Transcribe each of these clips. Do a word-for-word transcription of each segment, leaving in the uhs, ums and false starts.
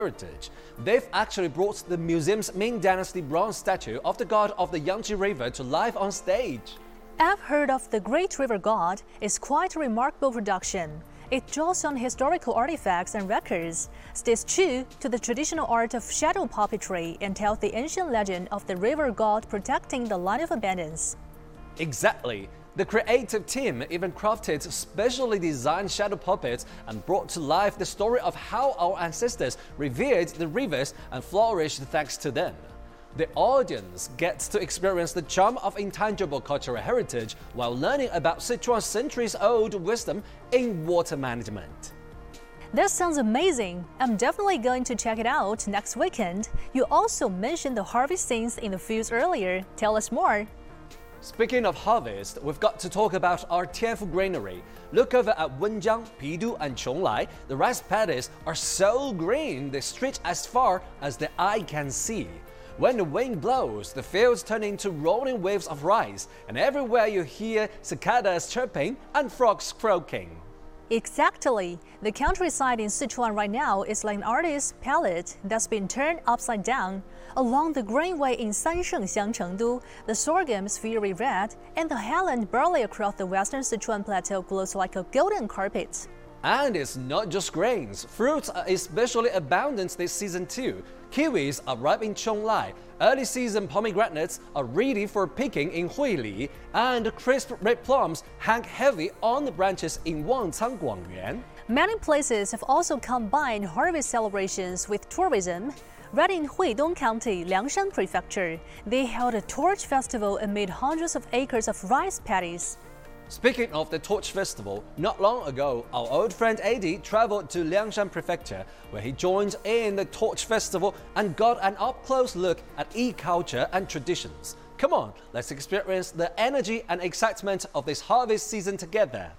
heritage. They've actually brought the museum's Ming Dynasty bronze statue of the god of the Yangtze River to life on stage. I've heard of the Great River God. It's quite a remarkable production. It draws on historical artifacts and records, stays true to the traditional art of shadow puppetry, and tells the ancient legend of the river god protecting the line of abundance. Exactly. The creative team even crafted specially designed shadow puppets and brought to life the story of how our ancestors revered the rivers and flourished thanks to them. The audience gets to experience the charm of intangible cultural heritage while learning about Sichuan's centuries-old wisdom in water management. That sounds amazing. I'm definitely going to check it out next weekend. You also mentioned the harvest scenes in the fields earlier. Tell us more. Speaking of harvest, we've got to talk about our Tianfu Granary. Look over at Wenjiang, Pidu, and Chonglai. The rice paddies are so green they stretch as far as the eye can see. When the wind blows, the fields turn into rolling waves of rice, and everywhere you hear cicadas chirping and frogs croaking. Exactly. The countryside in Sichuan right now is like an artist's palette that's been turned upside down. Along the Greenway in Sanshengxiang, Chengdu, the sorghum is fiery red, and the highland barley across the western Sichuan plateau glows like a golden carpet. And it's not just grains. Fruits are especially abundant this season too. Kiwis are ripe in Chonglai, early season pomegranates are ready for picking in Huili, and crisp red plums hang heavy on the branches in Wangcang Guangyuan. Many places have also combined harvest celebrations with tourism. Right in Huidong County, Liangshan Prefecture, they held a torch festival amid hundreds of acres of rice paddies. Speaking of the Torch Festival, not long ago, our old friend Adi traveled to Liangshan Prefecture, where he joined in the Torch Festival and got an up-close look at e-culture and traditions. Come on, let's experience the energy and excitement of this harvest season together.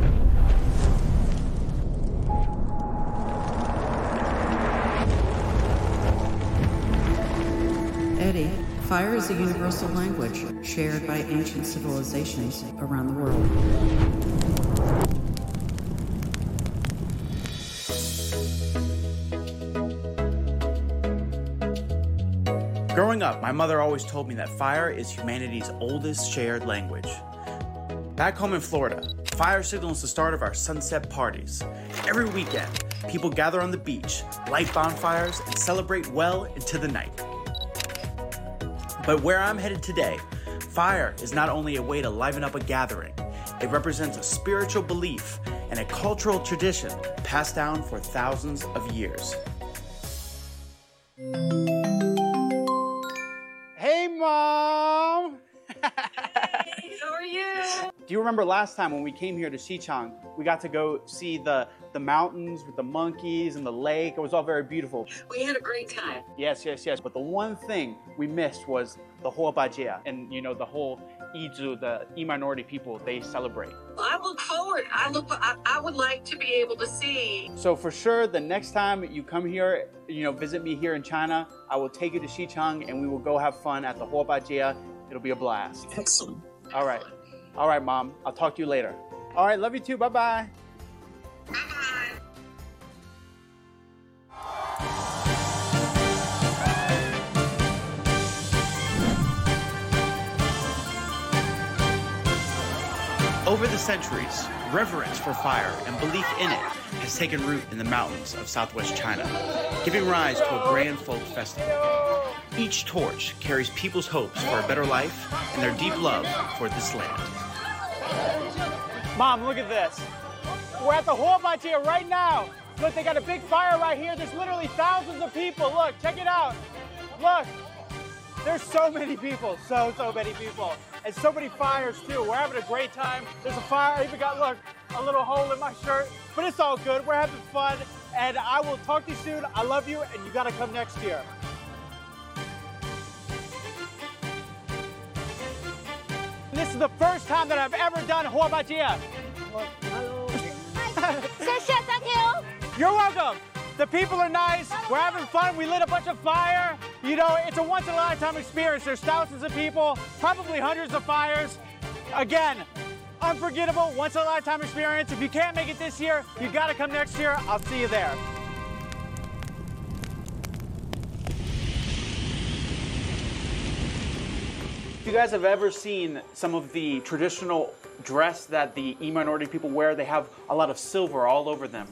Eddie, fire is a universal language shared by ancient civilizations around the world. Growing up, my mother always told me that fire is humanity's oldest shared language. Back home in Florida, fire signals the start of our sunset parties. Every weekend, people gather on the beach, light bonfires, and celebrate well into the night. But where I'm headed today, fire is not only a way to liven up a gathering, it represents a spiritual belief and a cultural tradition passed down for thousands of years. Hey, Mom! Hey, how are you? Do you remember last time when we came here to Xichang, we got to go see the, the mountains with the monkeys and the lake? It was all very beautiful. We had a great time. Yes, yes, yes. But the one thing we missed was the Huobajie and, you know, the whole Yizu, the E-minority people, they celebrate. Well, I look forward. I look. I, I would like to be able to see. So for sure, the next time you come here, you know, visit me here in China, I will take you to Xichang and we will go have fun at the Huobajie. It'll be a blast. Excellent. All right. All right, Mom. I'll talk to you later. All right. Love you too. Bye-bye. Bye-bye. Over the centuries, reverence for fire and belief in it has taken root in the mountains of southwest China, giving rise to a grand folk festival. Each torch carries people's hopes for a better life and their deep love for this land. Mom, look at this. We're at the Huobajie right now. Look, they got a big fire right here. There's literally thousands of people. Look, check it out. Look, there's so many people, so, so many people. And so many fires too. We're having a great time. There's a fire, I even got, look, a little hole in my shirt, but it's all good. We're having fun, and I will talk to you soon. I love you, and you gotta come next year. This is the first time that I've ever done Huobajie. Thank you. You're welcome. The people are nice. We're having fun. We lit a bunch of fire. You know, it's a once in a lifetime experience. There's thousands of people, probably hundreds of fires. Again, unforgettable, once in a lifetime experience. If you can't make it this year, you gotta come next year. I'll see you there. If you guys have ever seen some of the traditional dress that the E-minority people wear, they have a lot of silver all over them.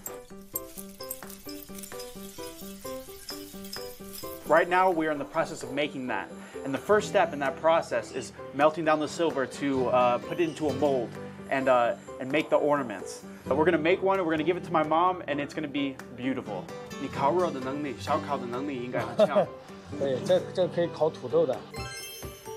Right now, we're in the process of making that. And the first step in that process is melting down the silver to uh, put it into a mold and, uh, and make the ornaments. But we're gonna make one and we're gonna give it to my mom and it's gonna be beautiful. 你烤肉的能力，烧烤的能力应该很强。 对，这这可以烤土豆的。